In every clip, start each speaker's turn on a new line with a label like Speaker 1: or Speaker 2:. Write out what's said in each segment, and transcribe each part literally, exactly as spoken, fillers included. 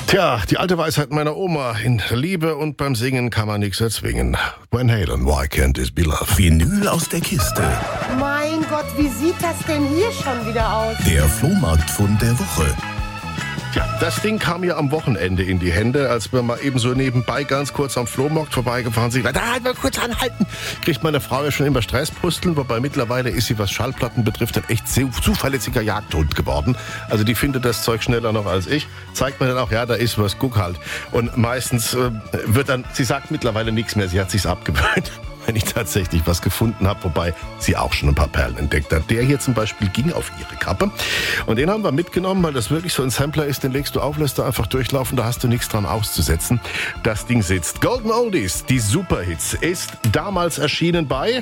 Speaker 1: Tja, die alte Weisheit meiner Oma. In Liebe und beim Singen kann man nichts erzwingen. Van Halen, Why Can't This Be Love?
Speaker 2: Vinyl aus der Kiste.
Speaker 3: Mein Gott, wie sieht das denn hier schon wieder aus?
Speaker 2: Der Flohmarktfund der Woche.
Speaker 1: Tja, das Ding kam mir am Wochenende in die Hände, als wir mal eben so nebenbei ganz kurz am Flohmarkt vorbeigefahren sind. Da halt mal kurz anhalten. Kriegt meine Frau ja schon immer Stresspusteln, wobei mittlerweile ist sie, was Schallplatten betrifft, ein echt zuverlässiger Jagdhund geworden. Also die findet das Zeug schneller noch als ich. Zeigt mir dann auch, ja, da ist was, guck halt. Und meistens äh, wird dann, sie sagt mittlerweile nichts mehr, sie hat sich's abgewöhnt. Wenn ich tatsächlich was gefunden habe, wobei sie auch schon ein paar Perlen entdeckt hat. Der hier zum Beispiel ging auf ihre Kappe und den haben wir mitgenommen, weil das wirklich so ein Sampler ist, den legst du auf, lässt du einfach durchlaufen, da hast du nichts dran auszusetzen. Das Ding sitzt. Golden Oldies, die Superhits, ist damals erschienen bei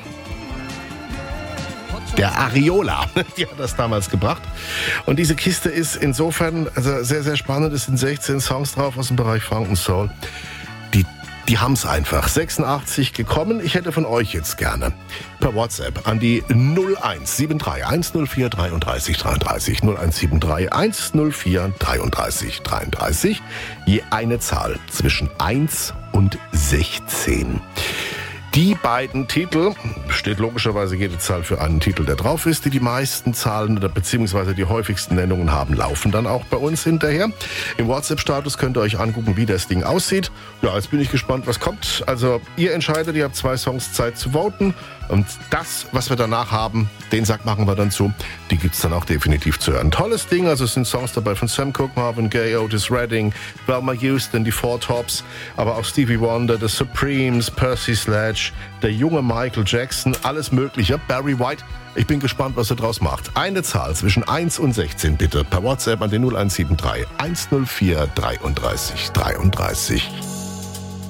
Speaker 1: der Ariola. Die hat das damals gebracht. Und diese Kiste ist insofern also sehr, sehr spannend. Es sind sechzehn Songs drauf aus dem Bereich Funk und Soul. Die Die haben's einfach. sechsundachtzig gekommen. Ich hätte von euch jetzt gerne per WhatsApp an die null eins sieben drei eins null vier drei drei drei drei null eins sieben drei eins null vier drei drei drei je eine Zahl zwischen eins und sechzehn. Die beiden Titel, steht logischerweise jede Zahl für einen Titel, der drauf ist, die die meisten Zahlen oder beziehungsweise die häufigsten Nennungen haben, laufen dann auch bei uns hinterher. Im WhatsApp-Status könnt ihr euch angucken, wie das Ding aussieht. Ja, jetzt bin ich gespannt, was kommt. Also ihr entscheidet, ihr habt zwei Songs Zeit zu voten. Und das, was wir danach haben, den Sack machen wir dann zu. Die gibt's dann auch definitiv zu hören. Tolles Ding, also es sind Songs dabei von Sam Cooke, Marvin Gaye, Otis Redding, Velma Houston, die Four Tops, aber auch Stevie Wonder, The Supremes, Percy Sledge, der junge Michael Jackson, alles Mögliche. Barry White. Ich bin gespannt, was er draus macht. Eine Zahl zwischen eins und sechzehn bitte per WhatsApp an den null eins sieben drei eins null vier drei drei drei.